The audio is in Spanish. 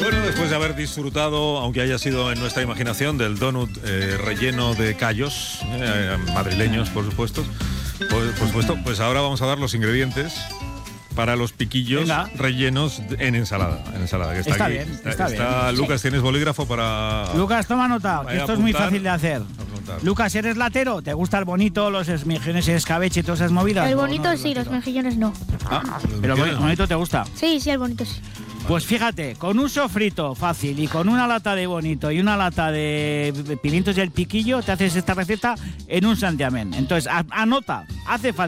Bueno, después de haber disfrutado, aunque haya sido en nuestra imaginación, del donut relleno de callos, madrileños, por supuesto, pues ahora vamos a dar los ingredientes para los piquillos rellenos en ensalada. Que está aquí. Bien, está bien. Lucas, ¿tienes bolígrafo para...? Lucas, toma nota, que esto es muy fácil de hacer. Lucas, ¿eres latero? ¿Te gusta el bonito, los mejillones y escabeche y todas esas movidas? El bonito sí, los mejillones no. ¿Pero el bonito te gusta? Sí, el bonito sí. Pues fíjate, con un sofrito fácil y con una lata de bonito y una lata de pimientos del piquillo, te haces esta receta en un santiamén. Entonces, anota, hace falta